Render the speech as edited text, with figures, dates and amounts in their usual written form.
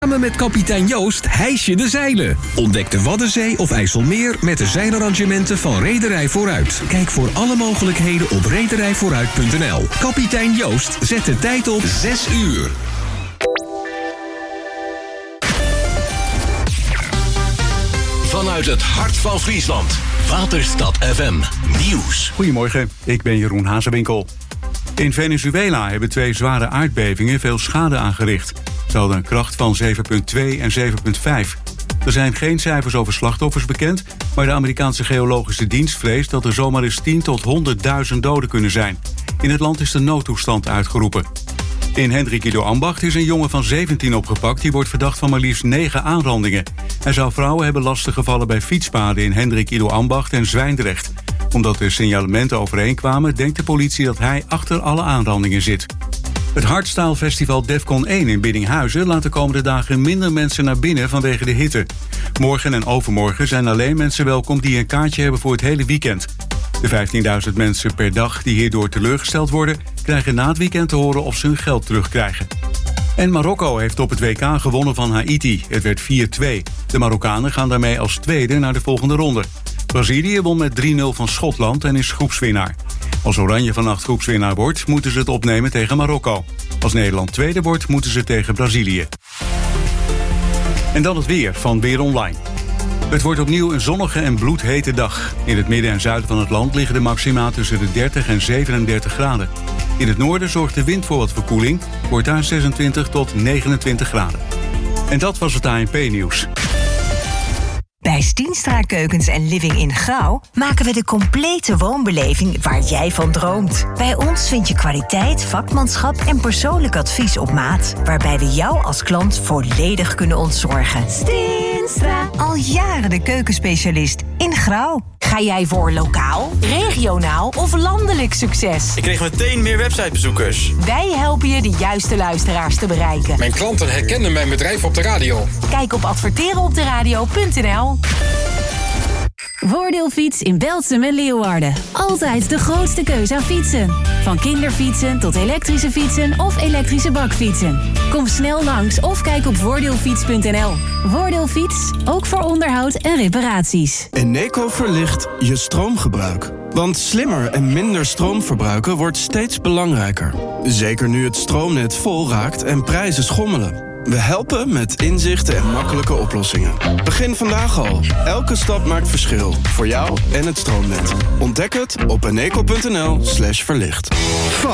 Samen met kapitein Joost hijs je de zeilen. Ontdek de Waddenzee of IJsselmeer met de zeilarrangementen van Reederij Vooruit. Kijk voor alle mogelijkheden op rederijvooruit.nl. Kapitein Joost zet de tijd op 6 uur. Vanuit het hart van Friesland. Waterstad FM Nieuws. Goedemorgen, ik ben Jeroen Hazewinkel. In Venezuela hebben 2 zware aardbevingen veel schade aangericht. Ze hadden een kracht van 7,2 en 7,5. Er zijn geen cijfers over slachtoffers bekend, maar de Amerikaanse Geologische Dienst vreest dat er zomaar eens 10.000 tot 100.000 doden kunnen zijn. In het land is de noodtoestand uitgeroepen. In Hendrik Ido Ambacht is een jongen van 17 opgepakt. Die wordt verdacht van maar liefst 9 aanrandingen. Hij zou vrouwen hebben lastiggevallen bij fietspaden in Hendrik Ido Ambacht en Zwijndrecht. Omdat de signalementen overeenkwamen, denkt de politie dat hij achter alle aanrandingen zit. Het Hardstyle-festival Defcon 1 in Biddinghuizen laat de komende dagen minder mensen naar binnen vanwege de hitte. Morgen en overmorgen zijn alleen mensen welkom die een kaartje hebben voor het hele weekend. De 15.000 mensen per dag die hierdoor teleurgesteld worden, krijgen na het weekend te horen of ze hun geld terugkrijgen. En Marokko heeft op het WK gewonnen van Haiti. Het werd 4-2. De Marokkanen gaan daarmee als tweede naar de volgende ronde. Brazilië won met 3-0 van Schotland en is groepswinnaar. Als Oranje vannacht groepswinnaar wordt, moeten ze het opnemen tegen Marokko. Als Nederland tweede wordt, moeten ze tegen Brazilië. En dan het weer van Weer Online. Het wordt opnieuw een zonnige en bloedhete dag. In het midden en zuiden van het land liggen de maxima tussen de 30 en 37 graden. In het noorden zorgt de wind voor wat verkoeling, wordt daar 26 tot 29 graden. En dat was het ANP-nieuws. Bij Stienstra Keukens en Living in Grauw maken we de complete woonbeleving waar jij van droomt. Bij ons vind je kwaliteit, vakmanschap en persoonlijk advies op maat, waarbij we jou als klant volledig kunnen ontzorgen. Stienstra. Al jaren de keukenspecialist in Grauw. Ga jij voor lokaal, regionaal of landelijk succes? Ik kreeg meteen meer websitebezoekers. Wij helpen je de juiste luisteraars te bereiken. Mijn klanten herkennen mijn bedrijf op de radio. Kijk op adverterenopderadio.nl. Voordeelfiets in Belsum en Leeuwarden. Altijd de grootste keuze aan fietsen. Van kinderfietsen tot elektrische fietsen of elektrische bakfietsen. Kom snel langs of kijk op voordeelfiets.nl. Voordeelfiets, ook voor onderhoud en reparaties. Eneco verlicht je stroomgebruik. Want slimmer en minder stroom verbruiken wordt steeds belangrijker. Zeker nu het stroomnet vol raakt en prijzen schommelen. We helpen met inzichten en makkelijke oplossingen. Begin vandaag al. Elke stap maakt verschil. Voor jou en het stroomnet. Ontdek het op eneco.nl/verlicht.